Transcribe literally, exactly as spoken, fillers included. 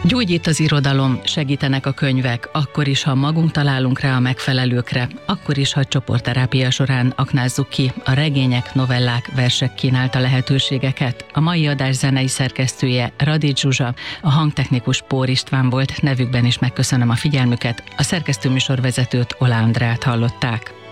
Gyógyít az irodalom, segítenek a könyvek, akkor is, ha magunk találunk rá a megfelelőkre, akkor is, ha csoportterápia során aknázzuk ki a regények, novellák, versek kínálta lehetőségeket. A mai adás zenei szerkesztője Radics Zsuzsa, a hangtechnikus Pór István volt, nevükben is megköszönöm a figyelmüket, a szerkesztőműsorvezetőt, Oláh Andrát hallották.